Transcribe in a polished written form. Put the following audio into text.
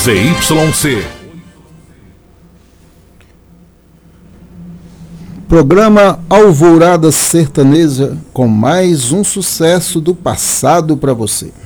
ZYC. Programa Alvorada Sertaneja com mais um sucesso do passado para você.